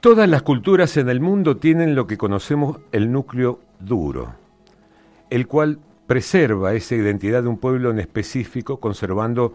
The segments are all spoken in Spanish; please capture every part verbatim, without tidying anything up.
Todas las culturas en el mundo tienen lo que conocemos el núcleo duro, el cual preserva esa identidad de un pueblo en específico, conservando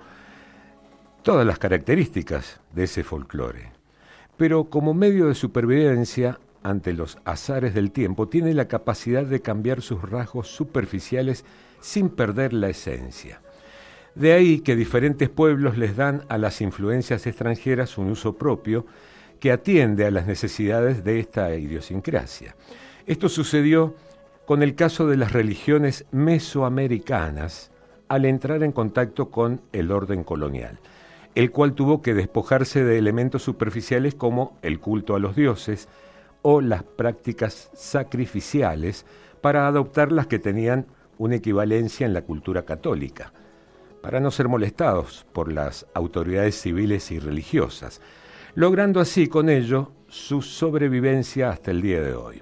todas las características de ese folclore. Pero como medio de supervivencia ante los azares del tiempo, tiene la capacidad de cambiar sus rasgos superficiales sin perder la esencia. De ahí que diferentes pueblos les dan a las influencias extranjeras un uso propio que atiende a las necesidades de esta idiosincrasia. Esto sucedió con el caso de las religiones mesoamericanas al entrar en contacto con el orden colonial, el cual tuvo que despojarse de elementos superficiales como el culto a los dioses o las prácticas sacrificiales para adoptar las que tenían una equivalencia en la cultura católica, para no ser molestados por las autoridades civiles y religiosas, logrando así con ello su sobrevivencia hasta el día de hoy.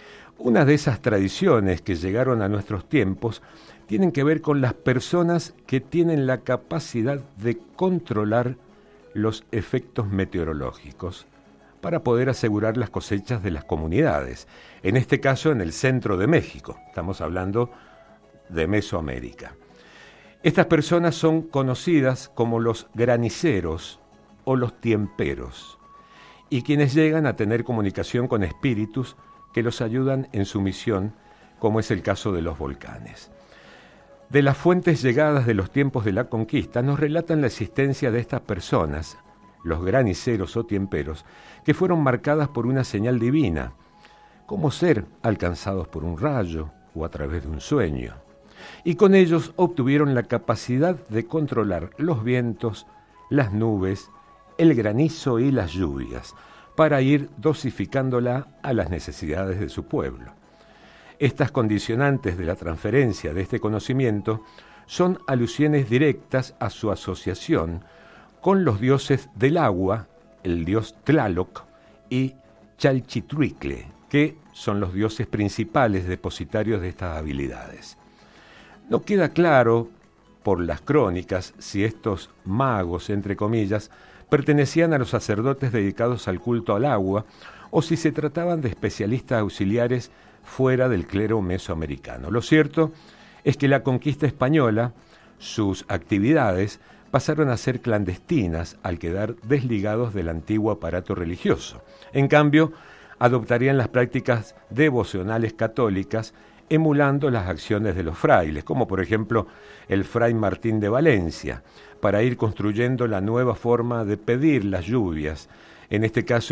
Una de esas tradiciones que llegaron a nuestros tiempos tienen que ver con las personas que tienen la capacidad de controlar los efectos meteorológicos para poder asegurar las cosechas de las comunidades, en este caso en el centro de México, estamos hablando de Mesoamérica. Estas personas son conocidas como los graniceros o los tiemperos, y quienes llegan a tener comunicación con espíritus que los ayudan en su misión, como es el caso de los volcanes. De las fuentes llegadas de los tiempos de la conquista nos relatan la existencia de estas personas, los graniceros o tiemperos, que fueron marcadas por una señal divina, como ser alcanzados por un rayo o a través de un sueño. Y con ellos obtuvieron la capacidad de controlar los vientos, las nubes, el granizo y las lluvias, para ir dosificándola a las necesidades de su pueblo. Estas condicionantes de la transferencia de este conocimiento son alusiones directas a su asociación con los dioses del agua, el dios Tlaloc y Chalchitliucle, que son los dioses principales depositarios de estas habilidades. No queda claro por las crónicas si estos magos, entre comillas, pertenecían a los sacerdotes dedicados al culto al agua o si se trataban de especialistas auxiliares fuera del clero mesoamericano. Lo cierto es que la conquista española, sus actividades pasaron a ser clandestinas al quedar desligados del antiguo aparato religioso. En cambio, adoptarían las prácticas devocionales católicas emulando las acciones de los frailes, como por ejemplo el fray Martín de Valencia, para ir construyendo la nueva forma de pedir las lluvias, en este caso